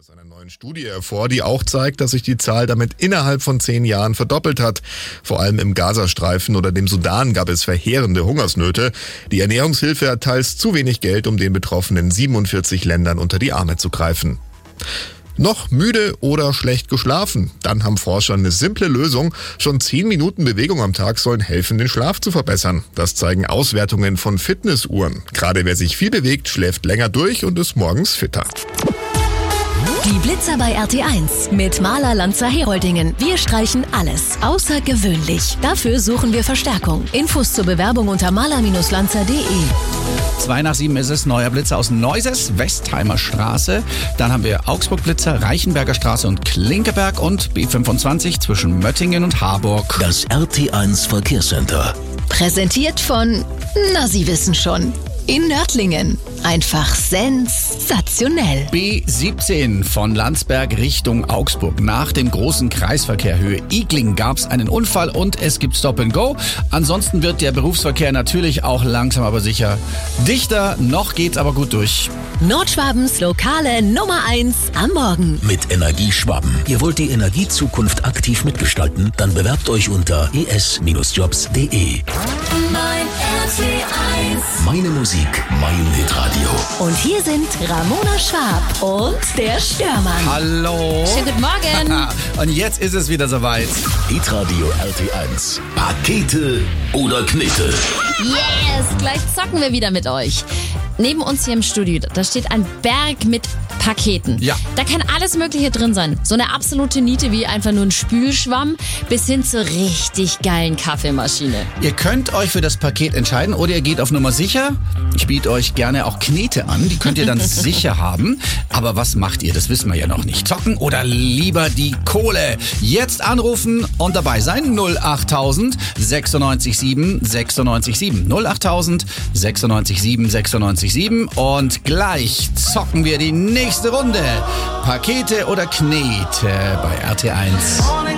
aus einer neuen Studie hervor, die auch zeigt, dass sich die Zahl damit innerhalb von 10 Jahren verdoppelt hat. Vor allem im Gazastreifen oder dem Sudan gab es verheerende Hungersnöte. Die Ernährungshilfe hat teils zu wenig Geld, um den betroffenen 47 Ländern unter die Arme zu greifen. Noch müde oder schlecht geschlafen? Dann haben Forscher eine simple Lösung. Schon 10 Minuten Bewegung am Tag sollen helfen, den Schlaf zu verbessern. Das zeigen Auswertungen von Fitnessuhren. Gerade wer sich viel bewegt, schläft länger durch und ist morgens fitter. Die Blitzer bei RT1 mit Maler Lanzer Heroldingen. Wir streichen alles außergewöhnlich. Dafür suchen wir Verstärkung. Infos zur Bewerbung unter maler-lanzer.de. 6:07 ist es, neuer Blitzer aus Neuses, Westheimer Straße. Dann haben wir Augsburg-Blitzer, Reichenberger Straße und Klinkeberg und B25 zwischen Möttingen und Harburg. Das RT1 Verkehrscenter. Präsentiert von, na Sie wissen schon, in Nördlingen. Einfach sensationell. B17 von Landsberg Richtung Augsburg. Nach dem großen Kreisverkehr Höhe Igling gab es einen Unfall und es gibt Stop and Go. Ansonsten wird der Berufsverkehr natürlich auch langsam aber sicher dichter. Noch geht's aber gut durch. Nordschwabens lokale Nummer 1 am Morgen. Mit Energieschwaben. Ihr wollt die Energiezukunft aktiv mitgestalten? Dann bewerbt euch unter es-jobs.de. Mein RT1. Meine Musik, mein Hitradio. Und hier sind Ramona Schwab und der Störmann. Hallo. Schönen guten Morgen. Und jetzt ist es wieder soweit. Hitradio RT1. Pakete oder Knete? Yes, gleich zocken wir wieder mit euch. Neben uns hier im Studio, da steht ein Berg mit Paketen. Ja. Da kann alles Mögliche drin sein. So eine absolute Niete wie einfach nur ein Spülschwamm bis hin zur richtig geilen Kaffeemaschine. Ihr könnt euch für das Paket entscheiden oder ihr geht auf Nummer sicher. Ich biete euch gerne auch Knete an, die könnt ihr dann sicher haben. Aber was macht ihr? Das wissen wir ja noch nicht. Zocken oder lieber die Kohle? Jetzt anrufen und dabei sein. 08000 96 7 96 7. 08000 96 7 96 7. Und gleich zocken wir die nächste Runde. Pakete oder Knete bei RT1.